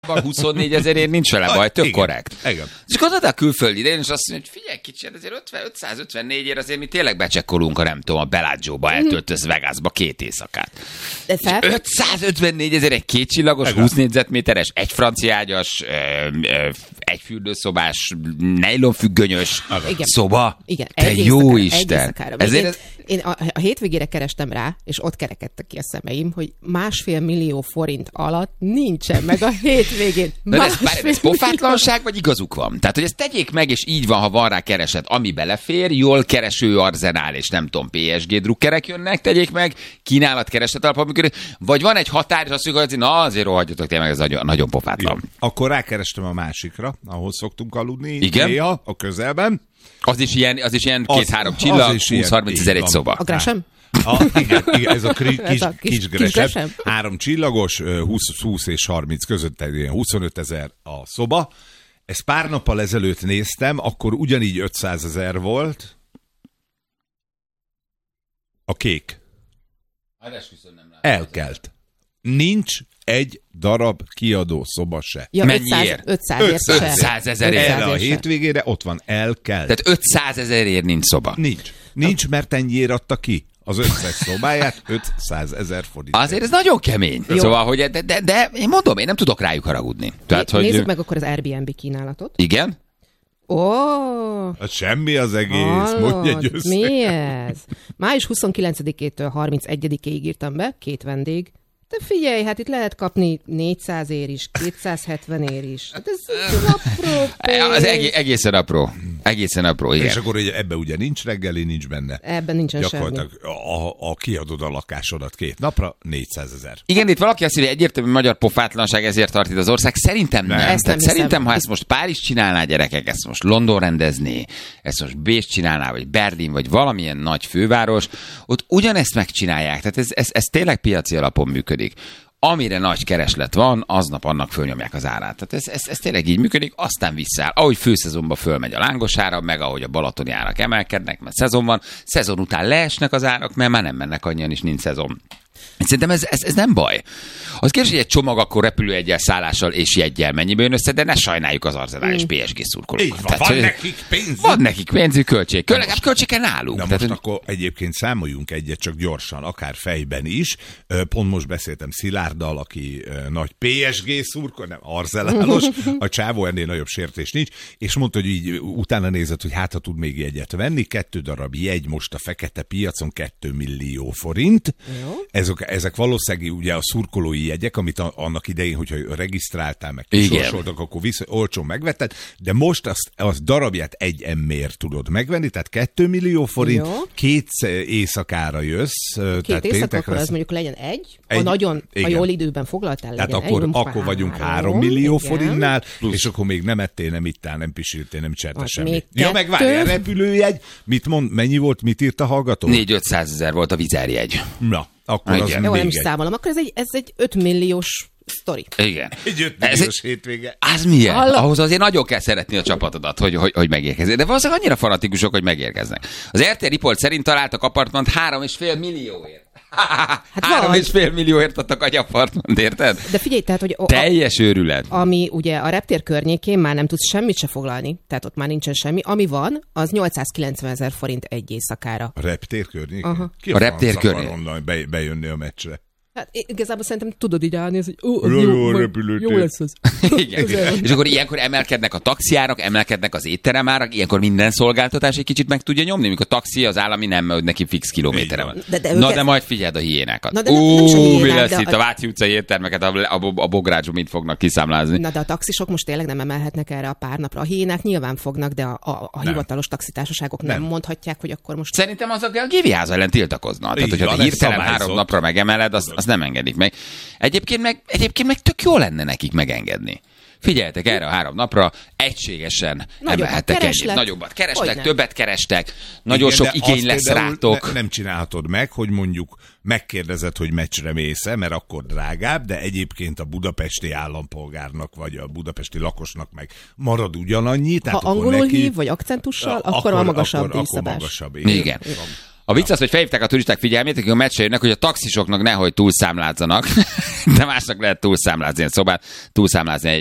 24 000 nincs vele baj, tök korrekt. Igen. És akkor oda a külföldi idején, és azt mondja, hogy figyelj kicsit, azért 554 azért mi tényleg becsekkolunk a nem tudom, a Bellagio-ba eltöltöz Vegasba 2 éjszakát. 554 000 egy 2 csillagos, 20 négyzetméteres, egy franciágyas, egy fürdőszobás, nejlonfüggönyös szoba. Igen, te jó Isten. Én a hétvégére kerestem rá, és ott kerekedtek ki a szemeim, hogy 1,5 millió forint alatt nincsen meg a hétvégén. Ez pofátlanság, vagy igazuk van? Tehát, hogy ezt tegyék meg, és így van, ha van rá kereset, ami belefér, jól kereső arzenál, és nem tudom, PSG drukkerek jönnek, tegyék meg, kínálat kereslet alapon működik, vagy van egy határ, és azt mondjuk, hogy na, azért rohadjatok tényleg, ez nagyon pofátlan. Jó. Akkor rákerestem a másikra, ahol szoktunk aludni. Igen? Néha, a közelben. Az is ilyen 2-3 csillag, 20-30 000 egy szoba. A Gresham? Igen, ez a kis Gresham. 3 csillagos, 20 és 30 között 25 000 a szoba. Ezt pár nappal ezelőtt néztem, akkor ugyanígy 500 000 volt. A kék. Elkelt. Nincs egy darab kiadó szoba se. Ja, mennyiért? 500 000 Erre a hétvégére ott van, elkelt. Tehát 500 000 nincs szoba. Nincs, mert ennyiért adta ki az összes szobáját 500 000 forint. Azért ez nagyon kemény. Jó. Szóval, hogy de én mondom, én nem tudok rájuk haragudni. Tehát, nézzük meg akkor az Airbnb kínálatot. Igen? Hát semmi az egész, mondj egy összeget. Mi ez? Május 29-től 31-ig írtam be, 2 vendég. De figyelj, hát itt lehet kapni 400 is, 270 is. Hát ez apró pénz. Az egészen apró. Egészen apró, igen. És akkor ebben ugye nincs reggeli, nincs benne. Ebben nincsen semmi. A kiadod a lakásodat 2 napra, 400 000. Igen, itt valaki azt mondja, hogy egyértelmű magyar pofátlanság, ezért tart itt az ország. Szerintem nem. Tehát szerintem, ha ezt most Párizs csinálná, gyerekek, ezt most London rendezné, ezt most Bécs csinálná, vagy Berlin, vagy valamilyen nagy főváros, ott ugyanezt megcsinálják. Tehát ez tényleg piaci alapon működik. Amire nagy kereslet van, aznap annak fölnyomják az árát. Tehát ez tényleg így működik, aztán visszaáll. Ahogy főszezonban fölmegy a lángos ára, meg ahogy a balatoni árak emelkednek, mert szezon van, szezon után leesnek az árak, mert már nem mennek annyian, és nincs szezon. Szerintem ez nem baj. Az kérdés, hogy egy csomag akkor repülőjeggyel, szállással és jeggyel mennyibe jön össze, de ne sajnáljuk az Arsenal és PSG szurkolókat. Így van, van nekik pénzük. Van nekik pénzük, költség. Legalább költséggel nálunk. Na most akkor egyébként számoljunk egyet csak gyorsan, akár fejben is. Pont most beszéltem Szilárddal, aki nagy PSG szurkoló, nem arzenálos, a csávó ennél nagyobb sértés nincs, és mondta, hogy így utána nézett, hogy hát ha tud még jegyet venni, 2 darab jegy most a fekete piacon 2 millió forint. Jó. Ezek valószínűleg ugye a szurkolói jegyek, amit annak idején, hogyha regisztráltál, meg kisorsoltak, akkor olcsón megvetted, de most azt darabját 1 M-ért tudod megvenni, tehát 2 millió forint, jó. 2 éjszakára jössz. 2 éjszakakor az mondjuk legyen a jól időben foglaltál, legyen tehát akkor vagyunk 3 millió forintnál, és akkor még nem ettél, nem ittál, nem pisiltél, nem cserte semmit. Ja, meg várjál, repülőjegy, mennyi volt, mit írt a hallgató? 400-500 000 volt a vizerjegy. Na, akkor az jó, nem is számolom, akkor ez egy 5 milliós sztori. Igen. Egy 5 milliós hétvége. Az milyen? Ahhoz azért nagyon kell szeretni a csapatodat, hogy megérkezzél. De valószínűleg annyira fanatikusok, hogy megérkeznek. Az RTL Report szerint találtak apartmant 3,5 millióért. Hát 3,5 millióért adtak egy apartmant, érted? De figyelj, tehát, hogy teljes őrület. Ami ugye a reptér környékén már nem tudsz semmit se foglalni, tehát ott már nincsen semmi. Ami van, az 890 000 forint egy éjszakára. A reptér környékén? Ki a reptér környékén? Bejönni a meccsre. Hát igazából szerintem tudod így állni, hogy jó lesz az. Igen. És akkor ilyenkor emelkednek a taxiárak, emelkednek az étteremárak, ilyenkor minden szolgáltatás egy kicsit meg tudja nyomni, mikor a taxi az állami nem, mert neki fix kilométere van. De majd figyeld a hiénákat. Mi lesz itt a Váci utcai éttermeket, a Bográcsban mit fognak kiszámlázni. Na de a taxisok most tényleg nem emelhetnek erre a pár napra. A hiénák nyilván fognak, de a hivatalos taxitársaságok nem mondhatják, hogy akkor most... Szerintem azok a Géviház ellen tiltakoznak. Tehát, hogyha hirtelen 3 napra megemeled, azt nem engedik meg. Egyébként meg tök jó lenne nekik megengedni. Figyeljetek erre a 3 napra, egységesen emelhettek egyet. Nagyobbat kerestek, többet kerestek, nagyon igen, sok igény lesz rátok. Nem csinálhatod meg, hogy mondjuk megkérdezed, hogy meccsre mész-e, mert akkor drágább, de egyébként a budapesti állampolgárnak, vagy a budapesti lakosnak meg marad ugyanannyi. Ha angolul hív, vagy akcentussal, akkor a magasabb díjszabás. Igen. A vicc az, hogy felhívták a turisták figyelmét, akik a meccsre jönnek, hogy a taxisoknak nehogy túlszámlázzanak, de másnak lehet túlszámlázni egy szobát, túlszámlázni